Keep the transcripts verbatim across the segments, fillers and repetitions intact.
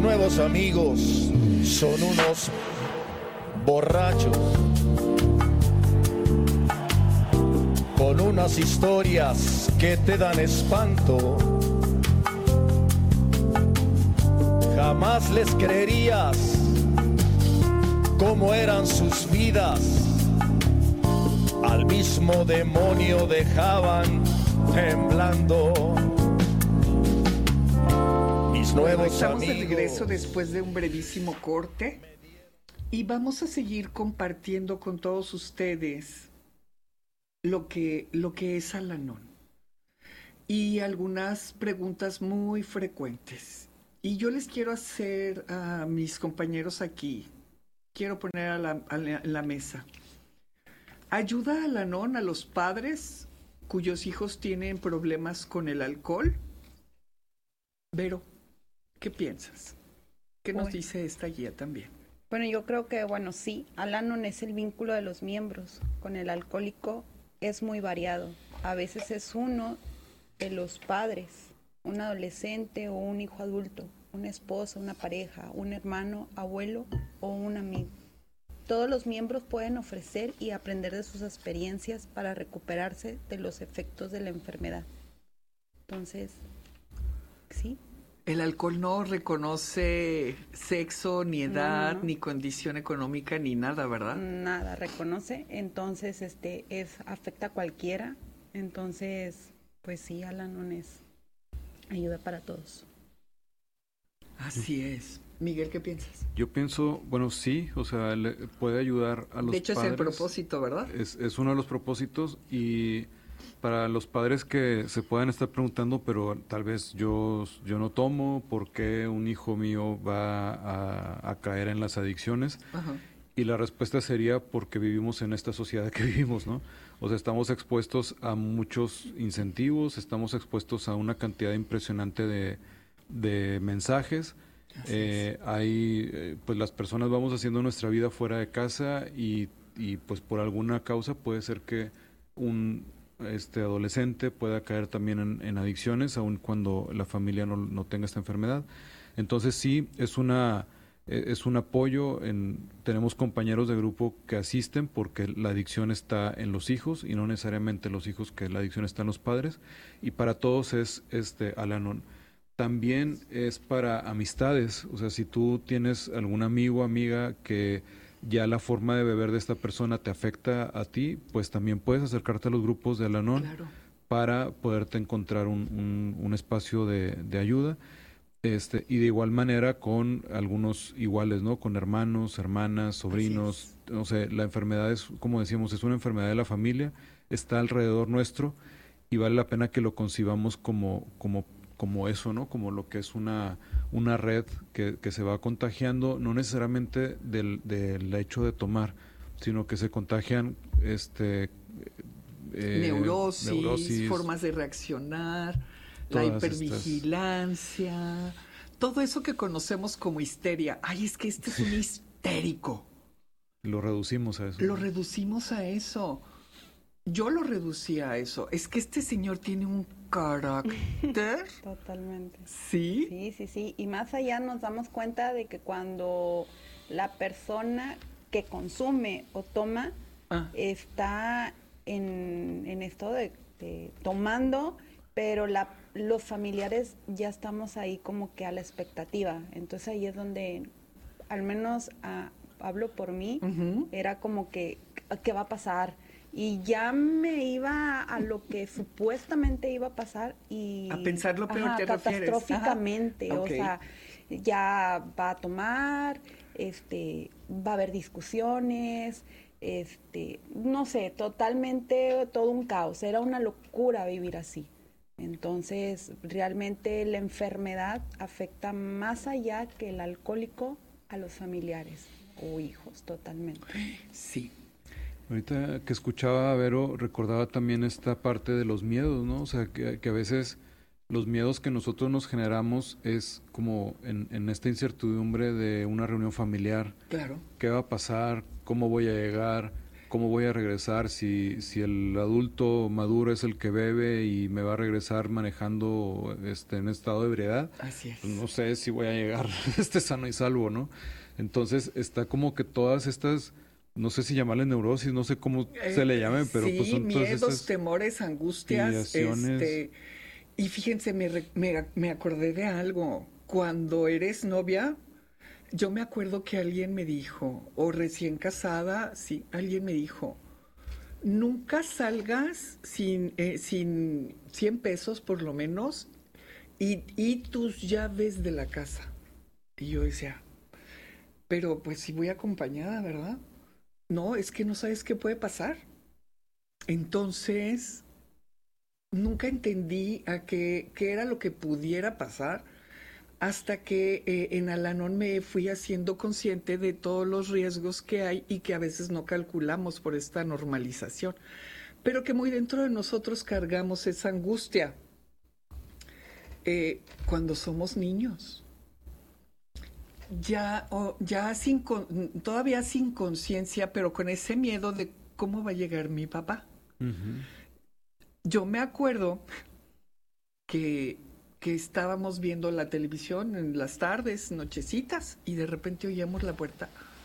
Mis nuevos amigos son unos borrachos con unas historias que te dan espanto. Jamás les creerías cómo eran sus vidas. Al mismo demonio dejaban temblando. Mis nuevos Estamos amigos. de regreso después de un brevísimo corte y vamos a seguir compartiendo con todos ustedes lo que, lo que es Al-Anon y algunas preguntas muy frecuentes. Y yo les quiero hacer a mis compañeros aquí, quiero poner a la, a la, a la mesa. ¿Ayuda Al-Anon a los padres cuyos hijos tienen problemas con el alcohol? Vero, ¿qué piensas? ¿Qué nos Bueno. dice esta guía también? Bueno, yo creo que, bueno, sí, Al-Anon es el vínculo de los miembros. Con el alcohólico es muy variado. A veces es uno de los padres, un adolescente o un hijo adulto, una esposa, una pareja, un hermano, abuelo o un amigo. Todos los miembros pueden ofrecer y aprender de sus experiencias para recuperarse de los efectos de la enfermedad. Entonces, sí. El alcohol no reconoce sexo, ni edad, No, no. ni condición económica, ni nada, ¿verdad? Nada, reconoce. Entonces, este, es, afecta a cualquiera. Entonces, pues sí, Al-Anon es ayuda para todos. Así es. Miguel, ¿qué piensas? Yo pienso, bueno, sí, o sea, le puede ayudar a los De hecho, padres. es el propósito, ¿verdad? Es, es uno de los propósitos y para los padres que se puedan estar preguntando, pero tal vez yo, yo no tomo, ¿por qué un hijo mío va a, a caer en las adicciones? Ajá. Y la respuesta sería porque vivimos en esta sociedad que vivimos, ¿no? O sea, estamos expuestos a muchos incentivos, estamos expuestos a una cantidad impresionante de, de mensajes. Eh, hay, eh, pues las personas vamos haciendo nuestra vida fuera de casa y, y pues por alguna causa puede ser que un este adolescente pueda caer también en, en adicciones, aun cuando la familia no, no tenga esta enfermedad. Entonces sí, es una es un apoyo. En, tenemos compañeros de grupo que asisten porque la adicción está en los hijos y no necesariamente los hijos, que la adicción está en los padres, y para todos es este Al-Anon. También es para amistades, o sea, si tú tienes algún amigo o amiga que ya la forma de beber de esta persona te afecta a ti, pues también puedes acercarte a los grupos de Al-Anon, claro, para poderte encontrar un, un, un espacio de, de ayuda. Este, y de igual manera con algunos iguales, ¿no? Con hermanos, hermanas, sobrinos. O sea, la enfermedad es, como decíamos, es una enfermedad de la familia, está alrededor nuestro y vale la pena que lo concibamos como, como, como eso, ¿no? Como lo que es una, una red que, que se va contagiando, no necesariamente del, del hecho de tomar, sino que se contagian este eh, neurosis, neurosis, formas de reaccionar, la hipervigilancia, estas... todo eso que conocemos como histeria. Ay, es que este es un histérico. Lo reducimos a eso. Lo reducimos a eso. Yo lo reducía a eso. Es que este señor tiene un carácter. Totalmente. ¿Sí? Sí, sí, sí. Y más allá nos damos cuenta de que cuando la persona que consume o toma ah. está en, en esto de, de tomando, pero la los familiares ya estamos ahí como que a la expectativa. Entonces ahí es donde, al menos a, hablo por mí, uh-huh. era como que, ¿qué va a pasar? Y ya me iba a lo que supuestamente iba a pasar y... A pensar lo peor, ajá, te catastróficamente. refieres. Okay. O sea, ya va a tomar, este, va a haber discusiones, este, no sé, totalmente todo un caos. Era una locura vivir así. Entonces, realmente la enfermedad afecta más allá que el alcohólico a los familiares o hijos, totalmente. Sí. Ahorita que escuchaba a Vero, recordaba también esta parte de los miedos, ¿no? O sea, que, que a veces los miedos que nosotros nos generamos es como en, en esta incertidumbre de una reunión familiar. Claro. ¿Qué va a pasar? ¿Cómo voy a llegar? ¿cómo voy a regresar? Si, si el adulto maduro es el que bebe y me va a regresar manejando este, en estado de ebriedad, así es. Pues no sé si voy a llegar este sano y salvo, ¿no? Entonces está como que todas estas, no sé si llamarle neurosis, no sé cómo eh, se le llame, pero sí, pues son todas miedos, estas temores, angustias. Este, y fíjense, me, me, me acordé de algo. Cuando eres novia, yo me acuerdo que alguien me dijo, o recién casada, sí, alguien me dijo, nunca salgas sin, eh, sin cien pesos por lo menos y, y tus llaves de la casa. Y yo decía, pero pues si voy acompañada, ¿verdad? No, es que no sabes qué puede pasar. Entonces, nunca entendí a qué, qué era lo que pudiera pasar hasta que eh, en Al-Anon me fui haciendo consciente de todos los riesgos que hay y que a veces no calculamos por esta normalización, pero que muy dentro de nosotros cargamos esa angustia eh, cuando somos niños. Ya, oh, ya sin, todavía sin conciencia, pero con ese miedo de cómo va a llegar mi papá. Uh-huh. Yo me acuerdo que, que estábamos viendo la televisión en las tardes, nochecitas, y de repente oíamos la puerta.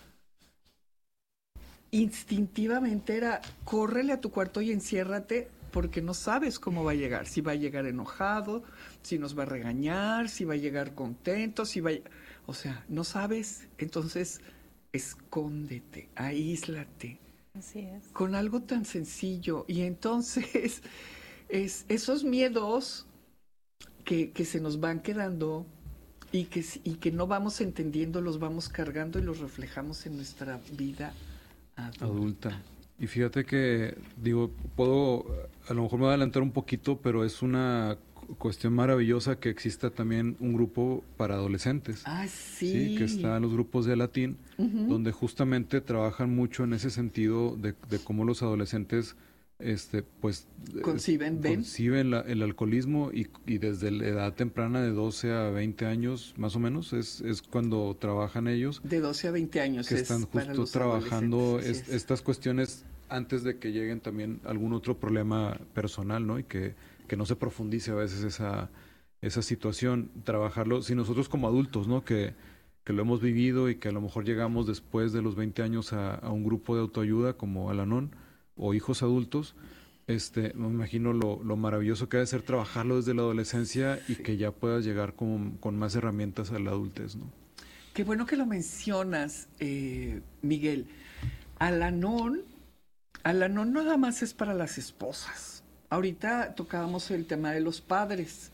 Instintivamente era, córrele a tu cuarto y enciérrate, porque no sabes cómo va a llegar. Si va a llegar enojado, si nos va a regañar, si va a llegar contento, si va a... O sea, no sabes, entonces escóndete, aíslate. Así es. Con algo tan sencillo. Y entonces, es, esos miedos que, que se nos van quedando y que, y que no vamos entendiendo, los vamos cargando y los reflejamos en nuestra vida adulta. adulta. Y fíjate que, digo, puedo, a lo mejor me voy a adelantar un poquito, pero es una cuestión maravillosa que exista también un grupo para adolescentes. Ah, sí. Sí, que están los grupos de Alatín, uh-huh. donde justamente trabajan mucho en ese sentido de, de cómo los adolescentes, este, pues... Conciben, eh, ven. Conciben la, el alcoholismo y, y desde la edad temprana de doce a veinte años, más o menos, es, es cuando trabajan ellos. De doce a veinte años. Que es están para justo los trabajando es, es. estas cuestiones antes de que lleguen también algún otro problema personal, ¿no? Y que, que no se profundice a veces esa, esa situación, trabajarlo, si nosotros como adultos, ¿no? Que, que lo hemos vivido y que a lo mejor llegamos después de los veinte años a, a un grupo de autoayuda como Al-Anon o hijos adultos, este, me imagino lo, lo maravilloso que ha de ser trabajarlo desde la adolescencia y que ya puedas llegar con, con más herramientas a la adultez, ¿no? Qué bueno que lo mencionas, eh, Miguel. Al-Anon, Al-Anon no nada más es para las esposas. Ahorita tocábamos el tema de los padres,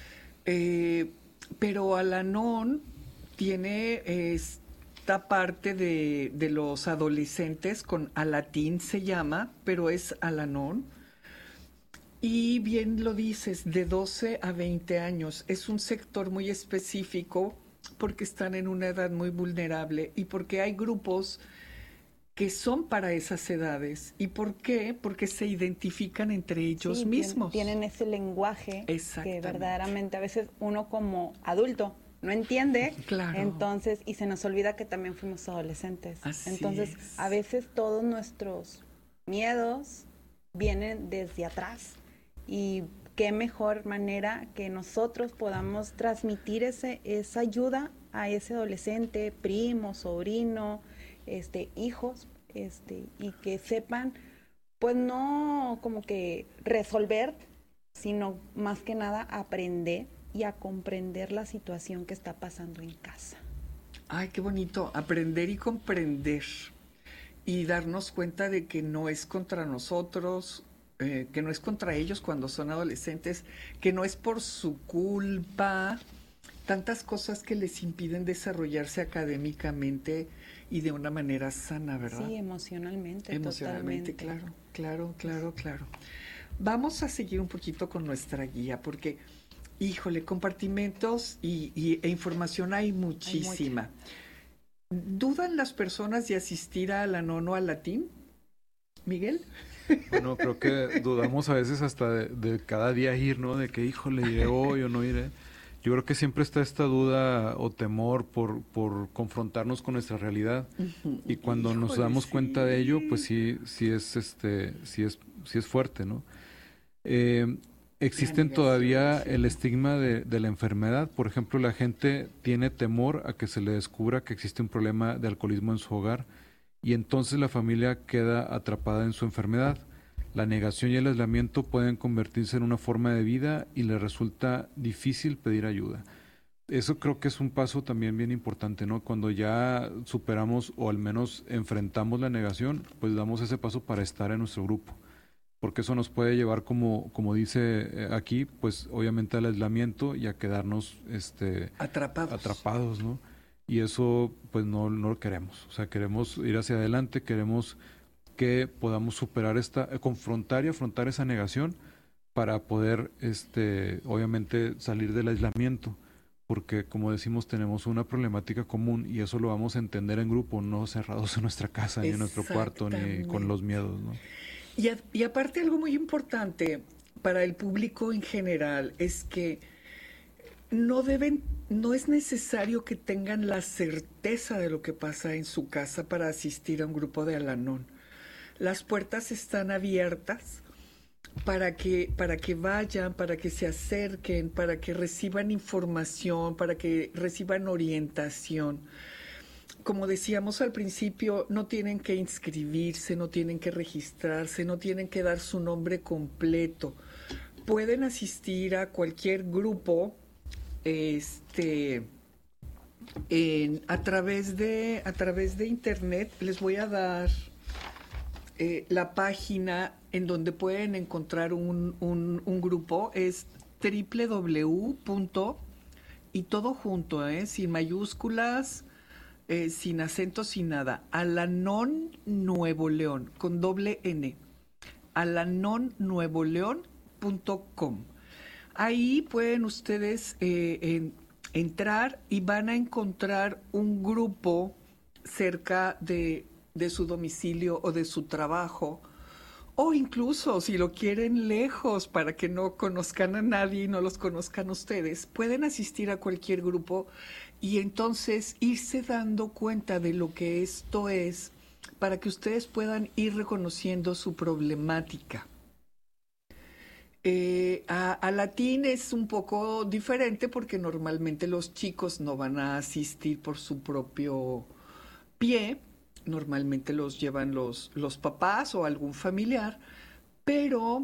eh, pero Al-Anon tiene esta parte de, de los adolescentes, con Alatín se llama, pero es Al-Anon. Y bien lo dices, de doce a veinte años. Es un sector muy específico porque están en una edad muy vulnerable y porque hay grupos que son para esas edades. ¿Y por qué? Porque se identifican entre ellos sí, mismos. Tienen ese lenguaje que verdaderamente a veces uno como adulto no entiende. Claro. Entonces, y se nos olvida que también fuimos adolescentes. Así Entonces, es. A veces todos nuestros miedos vienen desde atrás. Y qué mejor manera que nosotros podamos transmitir ese, esa ayuda a ese adolescente, primo, sobrino, este, hijos, este, y que sepan, pues no como que resolver, sino más que nada aprender y a comprender la situación que está pasando en casa. Ay, qué bonito, aprender y comprender y darnos cuenta de que no es contra nosotros, eh, que no es contra ellos cuando son adolescentes, que no es por su culpa, tantas cosas que les impiden desarrollarse académicamente y de una manera sana, ¿verdad? Sí, emocionalmente. Emocionalmente, totalmente. claro, claro, claro, claro. Vamos a seguir un poquito con nuestra guía, porque, híjole, compartimentos y, y, e información hay muchísima. Hay ¿Dudan las personas de asistir a Al-Anon o al Alatín, Miguel? Bueno, creo que dudamos a veces hasta de, de cada día ir, ¿no? De que, híjole, iré hoy o no iré. Yo creo que siempre está esta duda o temor por, por confrontarnos con nuestra realidad. Uh-huh. Y cuando Híjole, nos damos sí. cuenta de ello, pues sí, sí es este, sí es, sí es fuerte, ¿no? Eh, existen todavía el estigma de, de la enfermedad. Por ejemplo, la gente tiene temor a que se le descubra que existe un problema de alcoholismo en su hogar y entonces la familia queda atrapada en su enfermedad. La negación y el aislamiento pueden convertirse en una forma de vida y le resulta difícil pedir ayuda. Eso creo que es un paso también bien importante, ¿no? Cuando ya superamos o al menos enfrentamos la negación, pues damos ese paso para estar en nuestro grupo. Porque eso nos puede llevar, como, como dice aquí, pues obviamente al aislamiento y a quedarnos este, atrapados. atrapados, ¿no? Y eso pues no, no lo queremos. O sea, queremos ir hacia adelante, queremos que podamos superar esta, eh, confrontar y afrontar esa negación para poder, este, obviamente, salir del aislamiento, porque como decimos, tenemos una problemática común y eso lo vamos a entender en grupo, no cerrados en nuestra casa, ni en nuestro cuarto, ni con los miedos, ¿no? Y, a, y aparte algo muy importante para el público en general es que no deben, no es necesario que tengan la certeza de lo que pasa en su casa para asistir a un grupo de Al-Anon. Las puertas están abiertas para que, para que vayan, para que se acerquen, para que reciban información, para que reciban orientación. Como decíamos al principio, no tienen que inscribirse, no tienen que registrarse, no tienen que dar su nombre completo. Pueden asistir a cualquier grupo este, en, a través de, a través de internet. Les voy a dar eh, la página en donde pueden encontrar un, un, un grupo. Es doble u doble u doble u y todo junto, eh, sin mayúsculas, Eh, sin acento, sin nada, Al-Anon Nuevo León, con doble N, alanon nuevo león punto com. Ahí pueden ustedes eh, en, entrar y van a encontrar un grupo cerca de, de su domicilio o de su trabajo, o incluso si lo quieren lejos para que no conozcan a nadie y no los conozcan ustedes, pueden asistir a cualquier grupo y entonces irse dando cuenta de lo que esto es para que ustedes puedan ir reconociendo su problemática. Eh, a, a latín es un poco diferente porque normalmente los chicos no van a asistir por su propio pie, normalmente los llevan los, los papás o algún familiar, pero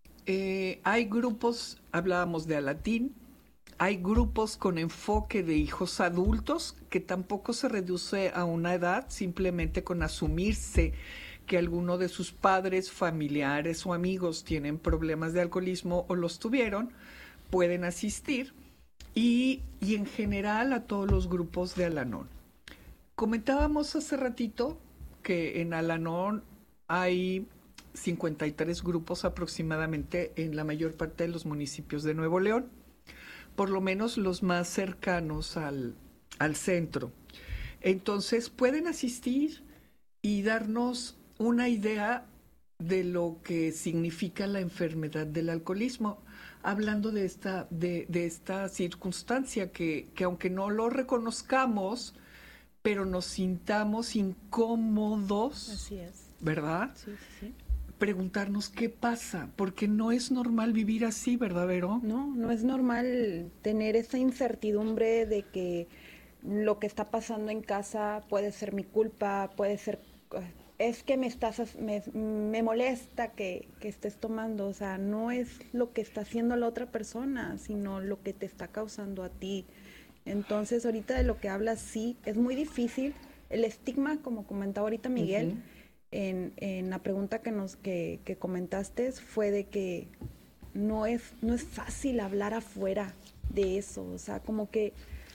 eh, hay grupos, hablábamos de Alatín, hay grupos con enfoque de hijos adultos que tampoco se reduce a una edad, simplemente con asumirse que alguno de sus padres, familiares o amigos tienen problemas de alcoholismo o los tuvieron, pueden asistir y, y en general a todos los grupos de Al-Anon. Comentábamos hace ratito que en Al-Anon hay cincuenta y tres grupos aproximadamente en la mayor parte de los municipios de Nuevo León, por lo menos los más cercanos al, al centro. Entonces pueden asistir y darnos una idea de lo que significa la enfermedad del alcoholismo, hablando de esta, de, de esta circunstancia que, que aunque no lo reconozcamos, pero nos sintamos incómodos. Así es. ¿Verdad? Sí, sí, sí. Preguntarnos qué pasa, porque no es normal vivir así, ¿verdad, Vero? No, no es normal tener esa incertidumbre de que lo que está pasando en casa puede ser mi culpa, puede ser, es que me estás, me, me molesta que, que estés tomando, o sea, no es lo que está haciendo la otra persona, sino lo que te está causando a ti. Entonces, ahorita de lo que hablas, sí, es muy difícil. El estigma, como comentaba ahorita Miguel, uh-huh. En, en la pregunta que nos que, que comentaste fue de que no es no es fácil hablar afuera de eso, o sea, como que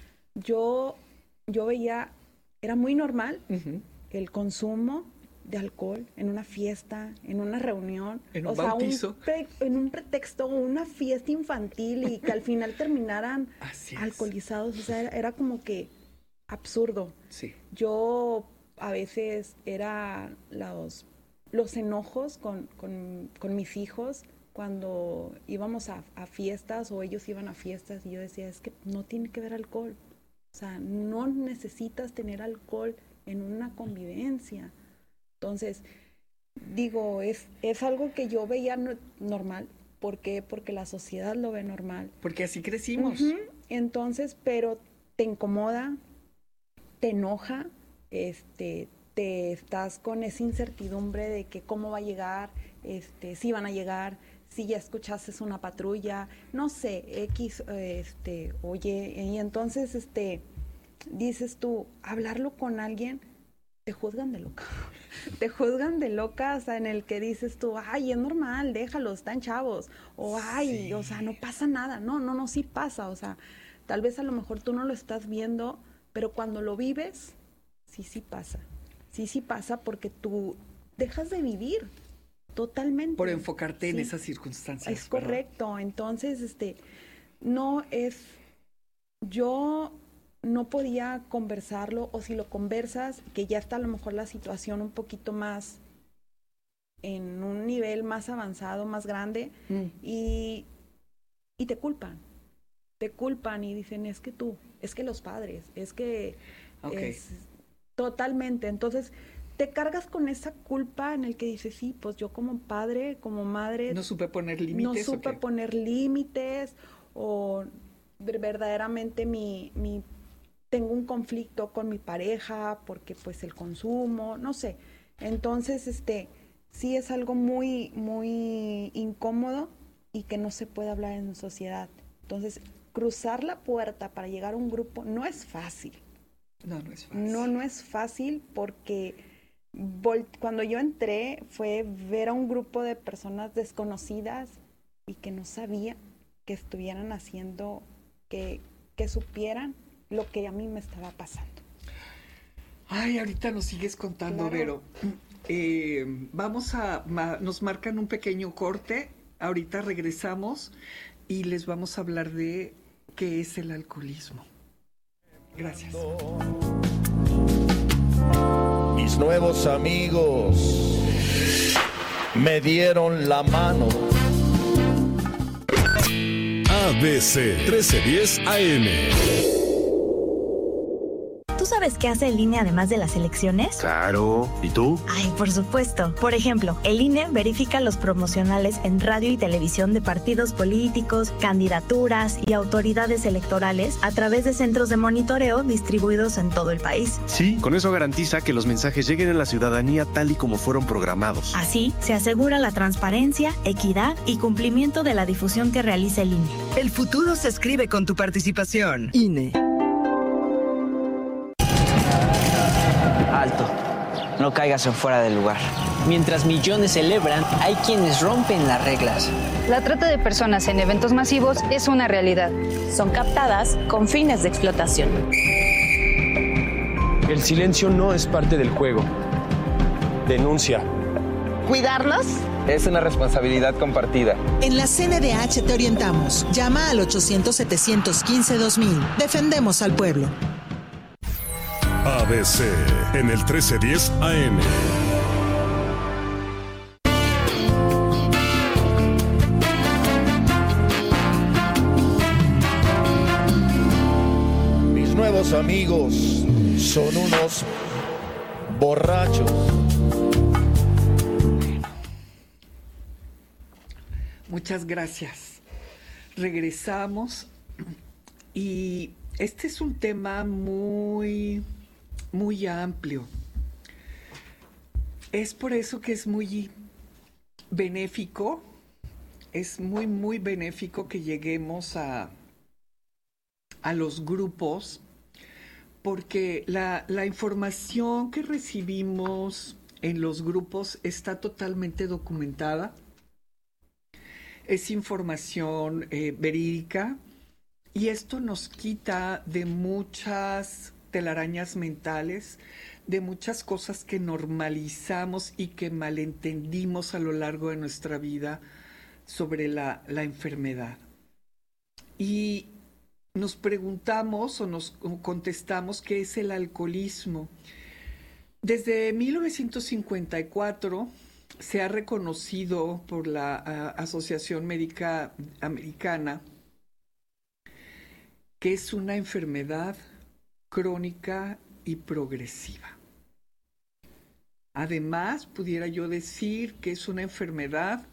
yo yo veía, era muy normal uh-huh. el consumo de alcohol en una fiesta, en una reunión, en un o bautizo, sea, un pre, en un pretexto, una fiesta infantil y que al final terminaran alcoholizados, o sea, era, era como que absurdo. Sí. Yo a veces era los, los enojos con, con, con mis hijos cuando íbamos a, a fiestas o ellos iban a fiestas y yo decía, es que no tiene que haber alcohol. O sea, no necesitas tener alcohol en una convivencia. Entonces, digo, es, es algo que yo veía no, normal. ¿Por qué? Porque la sociedad lo ve normal. Porque así crecimos. Uh-huh. Entonces, pero te incomoda, te enoja, este, te estás con esa incertidumbre de que cómo va a llegar, este, si van a llegar, si ya escuchaste una patrulla, no sé, X, este, oye, y entonces, este, dices tú, hablarlo con alguien, te juzgan de loca, te juzgan de loca, o sea, en el que dices tú, ay, es normal, déjalos, están chavos, o ay, sí. O sea, no pasa nada, no, no, no, sí pasa, o sea, tal vez a lo mejor tú no lo estás viendo, pero cuando lo vives, sí, sí pasa, sí, sí pasa porque tú dejas de vivir totalmente. Por enfocarte sí. en esas circunstancias. Es correcto, ¿verdad? Entonces, este, no es, yo no podía conversarlo, o si lo conversas, que ya está a lo mejor la situación un poquito más, en un nivel más avanzado, más grande, mm. y, y te culpan, te culpan y dicen, es que tú, es que los padres, es que okay. es totalmente, entonces te cargas con esa culpa en el que dices, sí, pues yo como padre, como madre, no supe poner límites, no supe okay. poner límites, o verdaderamente mi, mi tengo un conflicto con mi pareja porque pues el consumo, no sé. Entonces, este, sí es algo muy, muy incómodo y que no se puede hablar en sociedad. Entonces, cruzar la puerta para llegar a un grupo no es fácil. No, no es fácil. No, no es fácil porque vol- cuando yo entré fue ver a un grupo de personas desconocidas y que no sabía que estuvieran haciendo, que, que supieran lo que a mí me estaba pasando. Ay, ahorita nos sigues contando, claro. Vero. Eh, vamos a, ma, nos marcan un pequeño corte, ahorita regresamos y les vamos a hablar de qué es el alcoholismo. Gracias. Mis nuevos amigos me dieron la mano. A B C trece diez A M. ¿Tú sabes qué hace el I N E además de las elecciones? Claro. ¿Y tú? Ay, por supuesto. Por ejemplo, el I N E verifica los promocionales en radio y televisión de partidos políticos, candidaturas y autoridades electorales a través de centros de monitoreo distribuidos en todo el país. Sí, con eso garantiza que los mensajes lleguen a la ciudadanía tal y como fueron programados. Así, se asegura la transparencia, equidad y cumplimiento de la difusión que realiza el I N E. El futuro se escribe con tu participación. I N E. Alto, no caigas en fuera del lugar. Mientras millones celebran, hay quienes rompen las reglas. La trata de personas en eventos masivos es una realidad. Son captadas con fines de explotación. El silencio no es parte del juego. Denuncia. ¿Cuidarnos? Es una responsabilidad compartida. En la C N D H te orientamos. Llama al ochocientos, setecientos quince, dos mil. Defendemos al pueblo. A B C en el trece diez A M. Mis nuevos amigos son unos borrachos. Muchas gracias. Regresamos y este es un tema muy... muy amplio. Es por eso que es muy benéfico, es muy, muy benéfico que lleguemos a, a los grupos, porque la, la información que recibimos en los grupos está totalmente documentada, es información eh, verídica, y esto nos quita de muchas telarañas mentales, de muchas cosas que normalizamos y que malentendimos a lo largo de nuestra vida sobre la, la enfermedad. Y nos preguntamos o nos contestamos qué es el alcoholismo. Desde mil novecientos cincuenta y cuatro se ha reconocido por la uh, Asociación Médica Americana que es una enfermedad crónica y progresiva. Además, pudiera yo decir que es una enfermedad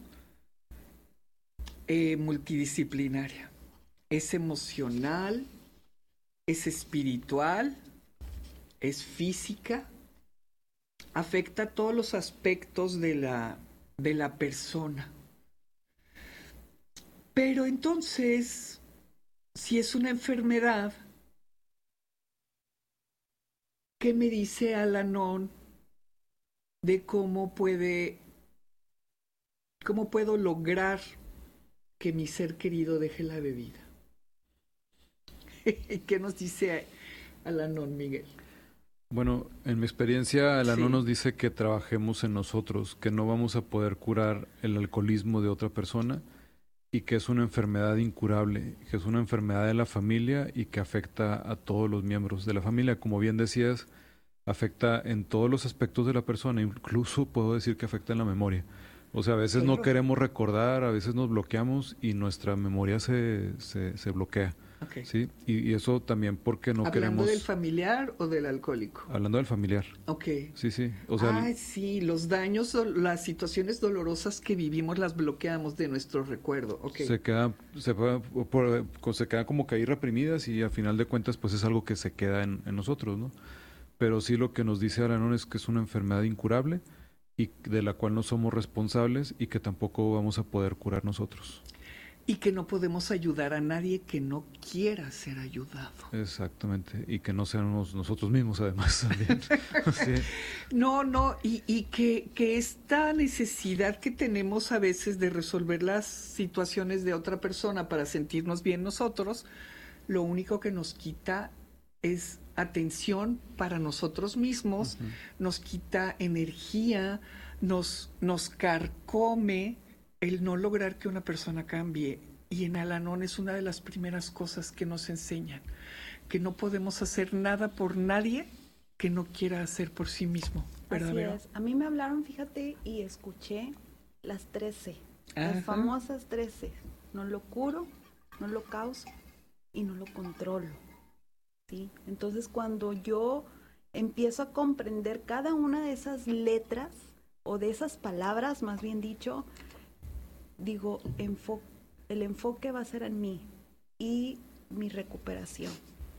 eh, multidisciplinaria. Es emocional, es espiritual, es física, afecta todos los aspectos de la, de la persona. Pero entonces, si es una enfermedad, ¿qué me dice Al-Anon de cómo puede, cómo puedo lograr que mi ser querido deje la bebida? ¿Qué nos dice Al-Anon, Miguel? Bueno, en mi experiencia, Al-Anon Sí. nos dice que trabajemos en nosotros, que no vamos a poder curar el alcoholismo de otra persona y que es una enfermedad incurable, que es una enfermedad de la familia y que afecta a todos los miembros de la familia. Como bien decías, afecta en todos los aspectos de la persona, incluso puedo decir que afecta en la memoria. O sea, a veces no queremos recordar, a veces nos bloqueamos y nuestra memoria se, se, se bloquea. Okay. ¿Sí? Y, y eso también porque no ¿Hablando queremos... del familiar o del alcohólico? Hablando del familiar. Ok. Sí, sí. O sea, Ay, sí, los daños, las situaciones dolorosas que vivimos las bloqueamos de nuestro recuerdo. Okay. se queda se, por, por, se quedan como que ahí reprimidas y al final de cuentas pues es algo que se queda en, en nosotros, ¿no? Pero sí lo que nos dice Al-Anon es que es una enfermedad incurable y de la cual no somos responsables y que tampoco vamos a poder curar nosotros. Y que no podemos ayudar a nadie que no quiera ser ayudado. Exactamente, y que no seamos nosotros mismos además también. Sí. No, no, y, y que, que esta necesidad que tenemos a veces de resolver las situaciones de otra persona para sentirnos bien nosotros, lo único que nos quita es atención para nosotros mismos, uh-huh. Nos quita energía, nos, nos carcome el no lograr que una persona cambie. Y en Al-Anon es una de las primeras cosas que nos enseñan, que no podemos hacer nada por nadie que no quiera hacer por sí mismo. ¿Verdad, Así Vero? es. A mí me hablaron, fíjate, y escuché las trece, Ajá. Las famosas trece. No lo curo, no lo causo y no lo controlo. ¿Sí? Entonces, cuando yo empiezo a comprender cada una de esas letras, o de esas palabras, más bien dicho, digo, enfo- el enfoque va a ser en mí y mi recuperación.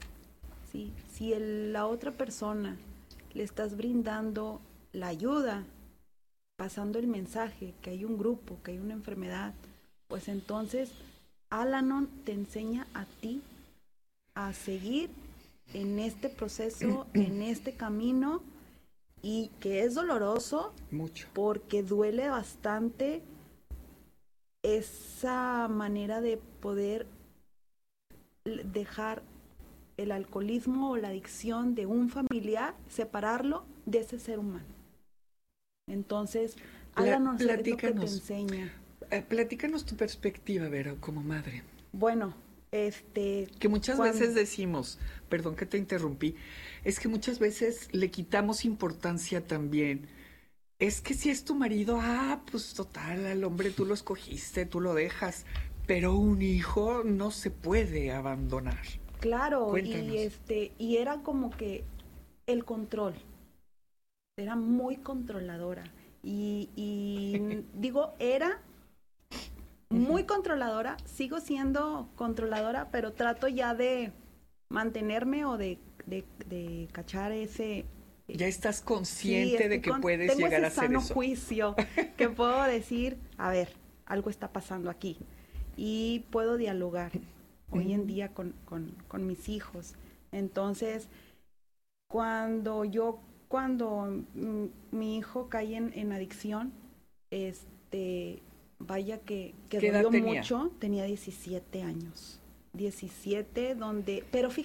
¿Sí? Si el, la otra persona le estás brindando la ayuda, pasando el mensaje que hay un grupo, que hay una enfermedad, pues entonces Al-Anon te enseña a ti a seguir en este proceso, en este camino, y que es doloroso mucho, porque duele bastante esa manera de poder dejar el alcoholismo o la adicción de un familiar, separarlo de ese ser humano. Entonces, Al-Anon es lo que te enseña. Eh, platícanos tu perspectiva, Vera, como madre. Bueno, este... Que muchas cuando... veces decimos, perdón que te interrumpí, es que muchas veces le quitamos importancia también. Es que si es tu marido, ah, pues total, al hombre tú lo escogiste, tú lo dejas, pero un hijo no se puede abandonar. Claro, Cuéntanos. y este, y era como que el control, era muy controladora, y, y digo, era muy controladora, sigo siendo controladora, pero trato ya de mantenerme o de, de, de cachar ese... Ya estás consciente sí, de que con, puedes llegar a hacer tengo ese sano eso. juicio que puedo decir, a ver, algo está pasando aquí, y puedo dialogar hoy en día con, con, con mis hijos. Entonces, cuando yo, cuando m- mi hijo cae en, en adicción, este, vaya que, que ¿Qué edad dolió tenía? mucho, tenía diecisiete años. diecisiete, donde, pero fíjate